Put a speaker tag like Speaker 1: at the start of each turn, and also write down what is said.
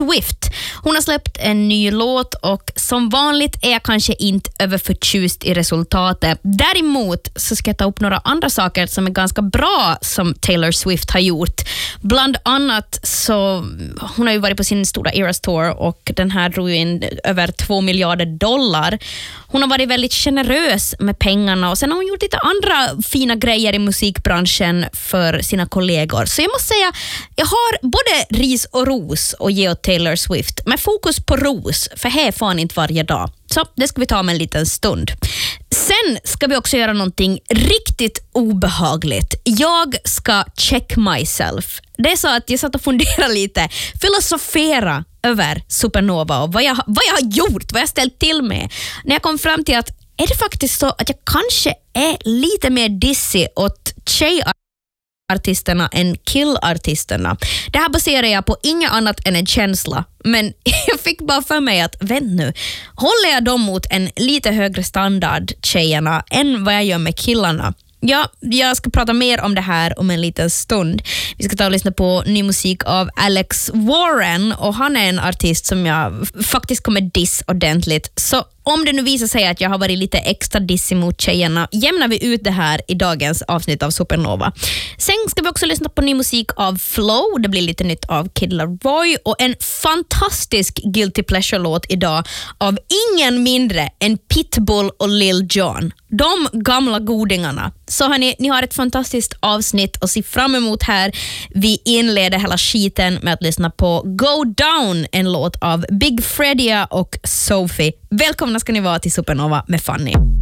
Speaker 1: Swift. Hon har släppt en ny låt och som vanligt är jag kanske inte överförtjust i resultatet. Däremot så ska jag ta upp några andra saker som är ganska bra som Taylor Swift har gjort. Bland annat så hon har ju varit på sin stora Eras Tour och den här drog ju in över $2 miljarder. Hon har varit väldigt generös med pengarna och sen har hon gjort lite andra fina grejer i musikbranschen för sina kollegor. Så jag måste säga, jag har både ris och ros och ge åt Taylor Swift. Men fokus på ros, för här är fan inte varje dag. Så det ska vi ta med en liten stund. Sen ska vi också göra någonting riktigt obehagligt. Jag ska check myself. Det är så att jag satt och funderade lite, filosofera över Supernova och vad jag har gjort, vad jag ställt till med. När jag kom fram till att är det faktiskt så att jag kanske är lite mer dissig åt tjejartisterna än killartisterna. Det här baserar jag på inget annat än en känsla. Men jag fick bara för mig att, vänt nu, håller jag dem mot en lite högre standard, tjejerna, än vad jag gör med killarna? Ja, jag ska prata mer om det här om en liten stund. Vi ska ta och lyssna på ny musik av Alex Warren och han är en artist som jag faktiskt kommer diss ordentligt. Så om det nu visar sig att jag har varit lite extra dissig mot tjejerna, jämnar vi ut det här i dagens avsnitt av Supernova. Sen ska vi också lyssna på ny musik av Flow. Det blir lite nytt av Kid Laroi och en fantastisk Guilty Pleasure-låt idag av ingen mindre än Pitbull och Lil Jon. De gamla godingarna. Så hörni, ni har ett fantastiskt avsnitt att se fram emot här. Vi inleder hela skiten med att lyssna på Go Down, en låt av Big Fredia och Sophie. Välkomna ska ni vara till Supernova med Fanny.